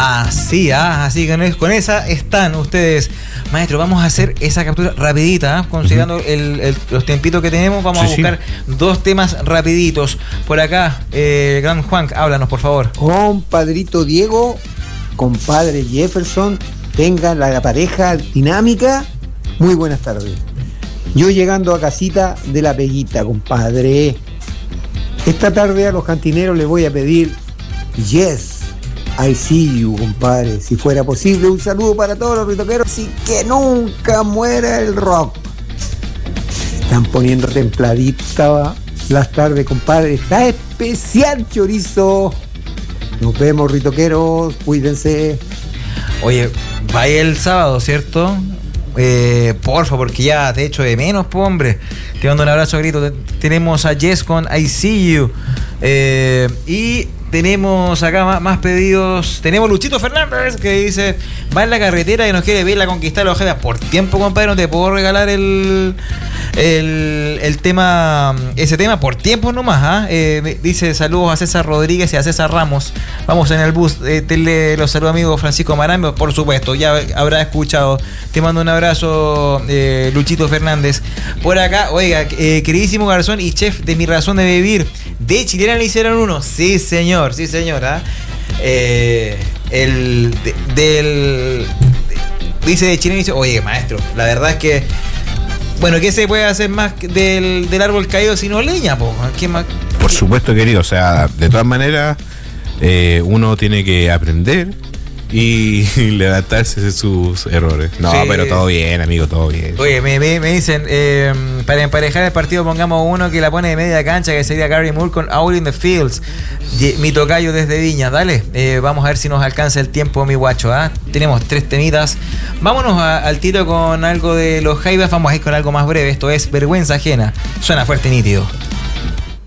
Así que con esa están ustedes. Maestro, vamos a hacer esa captura rapidita, considerando los tiempitos que tenemos. Vamos a buscar dos temas rapiditos. Por acá, Gran Juan, háblanos, por favor. Compadrito Diego, compadre Jefferson, tengan la pareja dinámica. Muy buenas tardes. Yo llegando a casita de La Peguita, compadre. Esta tarde a los cantineros les voy a pedir Yes, I See You, compadre. Si fuera posible, un saludo para todos los ritoqueros y que nunca muera el rock. Están poniendo templadita las tardes, compadre. Está especial, chorizo. Nos vemos, ritoqueros. Cuídense. Oye, vaya el sábado, ¿cierto? Porfa, porque ya te echo de menos, po, hombre. Te mando un abrazo, grito. Tenemos a Jess con I See You. Y tenemos acá más pedidos. Tenemos Luchito Fernández que dice: va en la carretera y nos quiere ver la conquista de los jefes. Por tiempo, compadre, no te puedo regalar el tema, ese tema por tiempo nomás. Dice: saludos a César Rodríguez y a César Ramos. Vamos en el bus. Los saludos, amigo Francisco Marambio, por supuesto, ya habrá escuchado. Te mando un abrazo, Luchito Fernández. Por acá, oiga, queridísimo garzón y chef de Mi Razón de Vivir, de Chilena le hicieron uno. Sí, señor. Sí, señora. Dice de Chilena, dice: oye, maestro, la verdad es que, bueno, ¿qué se puede hacer más del árbol caído sino leña, po? ¿Qué más? Por supuesto, querido. O sea, de todas maneras, uno tiene que aprender y levantarse de sus errores. No, sí. Pero todo bien, amigo, todo bien. Oye, me dicen, para emparejar el partido pongamos uno que la pone de media cancha, que sería Gary Moore con Out in the Fields. Mi tocayo desde Viña, dale. Vamos a ver si nos alcanza el tiempo, mi guacho. Tenemos 3 temitas. Vámonos al tiro con algo de los Jaivas. Vamos a ir con algo más breve. Esto es Vergüenza Ajena. Suena fuerte y nítido.